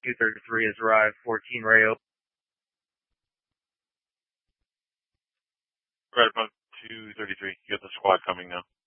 233 has arrived, 14 radio. Right about 233. You got the squad coming now.